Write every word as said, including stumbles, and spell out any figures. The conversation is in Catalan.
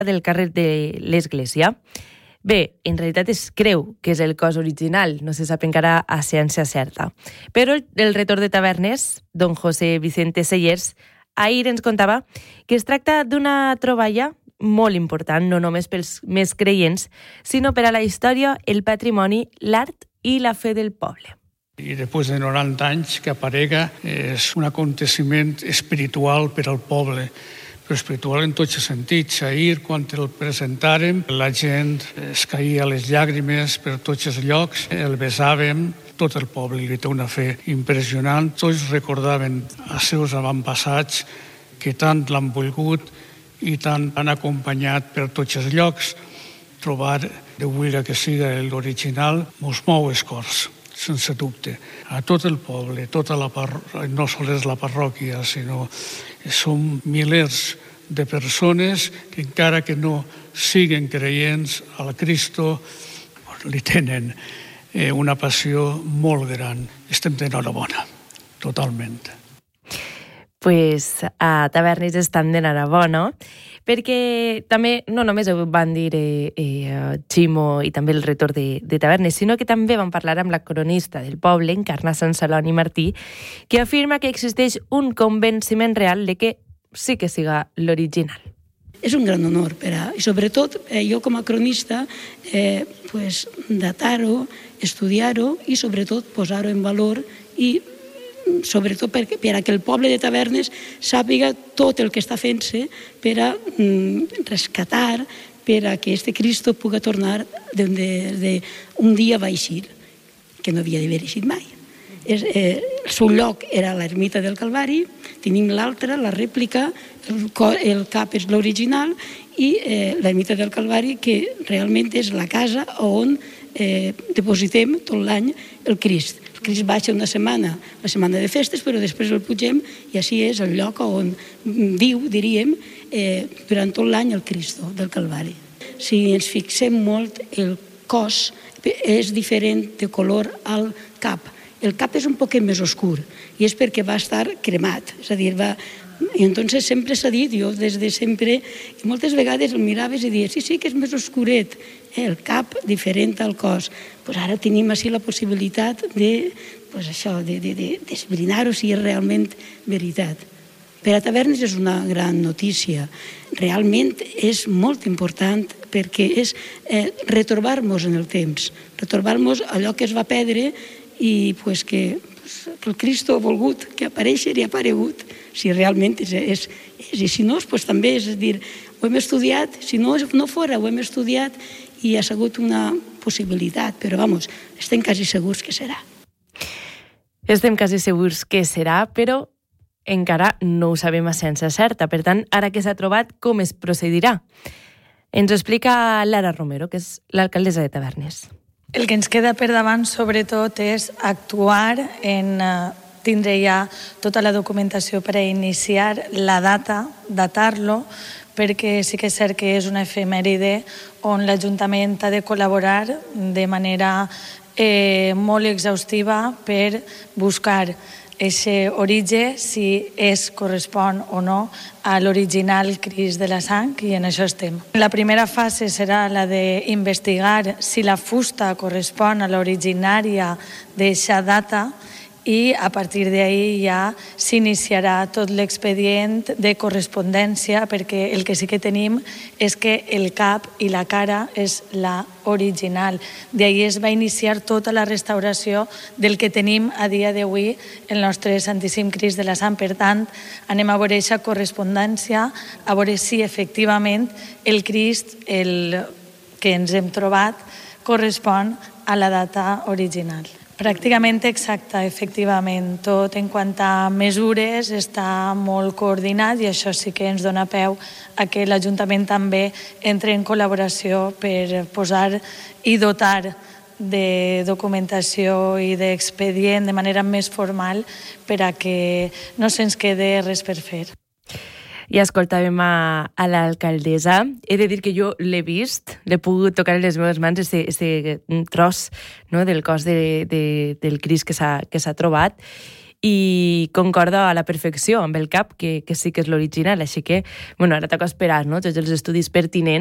del carrer de l'Església. Bé, en realitat es creu que és el cos original, no se sap encara a ciència certa. Però el rector de Tavernes, don José Vicente Sellers, ahir ens contava que es tracta d'una troballa molt important, no només pels més creients, sinó per a la història, el patrimoni, l'art i la fe del poble. I després de noranta anys que aparega és un aconteciment espiritual per al poble, però espiritual en tots els sentits. Ahir, quan el presentàrem, la gent es caïa les llàgrimes per tots els llocs, el besàvem, tot el poble li té una fe impressionant. Tots recordaven els seus avantpassats que tant l'han volgut i tant han acompanyat per tots els llocs. Trobar d'avui que siga l'original mos mou els cors, sense dubte. A tot el poble, tota la parròquia, no sols la parròquia, sinó som milers de persones que encara que no siguen creients al Cristo, li tenen una passió molt gran. Estem d'enhorabona, totalment. Pues a Tavernes estan d'enhorabona, perquè també no només ho van dir eh, eh, Ximo i també el rector de, de Tavernes, sinó que també van parlar amb la cronista del poble, Encarna Sant Celoni Martí, que afirma que existeix un convenciment real de que sí que siga l'original. És un gran honor per a... I sobretot, eh, jo com a cronista, eh, pues, datar-ho, estudiar-ho i sobretot posar-ho en valor i sobretot per, per a que el poble de Tavernes sàpiga tot el que està fent-se per a mm, rescatar, per a que este Cristo pugui tornar d'on un dia va eixir, que no havia d'haver eixit mai. És, eh, el seu lloc era l'ermita del Calvari, tenim l'altra, la rèplica, el, el cap és l'original i eh, l'ermita del Calvari, que realment és la casa on eh, depositem tot l'any el Crist. El Crist baixa una setmana, la setmana de festes, però després el pugem i així és el lloc on viu, diríem, eh, durant tot l'any el Cristo del Calvari. Si ens fixem molt, el cos és diferent de color al cap. El cap és un poquet més oscur i és perquè va estar cremat, és a dir, va... I entonces sempre s'ha dit, jo des de sempre, i moltes vegades el miraves i dies, sí, sí, que és més oscuret, eh, el cap diferent al cos. Pues ara tenim així la possibilitat de, pues això, de, de, de, d'esbrinar-ho si és realment veritat. Per a Tavernes és una gran notícia. Realment és molt important perquè és eh, retrobar-nos en el temps, retrobar-nos allò que es va perdre i pues, que, pues, que el Cristo ha volgut que apareixer i ha aparegut, si realment és, és, és i si no, pues, també és a dir, ho hem estudiat, si no, no fora, ho hem estudiat i ha sigut una possibilitat, però vamos, estem quasi segurs que serà. Estem quasi segurs que serà, però encara no ho sabem a ciència certa. Per tant, ara que s'ha trobat, com es procedirà? Ens ho explica Lara Romero, que és l'alcaldessa de Tavernes. El que ens queda per davant, sobretot, és actuar en tindre ja tota la documentació per a iniciar la data, datar-lo, perquè sí que és cert que és una efemèride on l'Ajuntament ha de col·laborar de manera eh, molt exhaustiva per buscar aquest origen, si es correspon o no a l'original Crist de la Sang, i en això estem. La primera fase serà la d'investigar si la fusta correspon a l'originària d'aquesta data i a partir d'ahir ja s'iniciarà tot l'expedient de correspondència, perquè el que sí que tenim és que el cap i la cara és la original. D'ahir es va iniciar tota la restauració del que tenim a dia d'avui el nostre Santíssim Crist de la Sang. Per tant, anem a veure aquesta correspondència, a veure si efectivament el Crist el que ens hem trobat correspon a la data original. Pràcticament exacte, efectivament. Tot en quant a mesures està molt coordinat i això sí que ens dona peu a que l'Ajuntament també entre en col·laboració per posar i dotar de documentació i d'expedient de manera més formal per a que no se'ns quede res per fer. I escoltàvem a, a l'alcaldessa. He de dir que jo l'he vist, l'he pogut tocar en les meves mans, aquest tros, no, del cos de, de, del Crist que s'ha que s'ha trobat. i concorda a la perfecció amb el cap, que, que sí que és l'original. Així que, bueno, ara toca esperar, no?, tots els estudis pertinents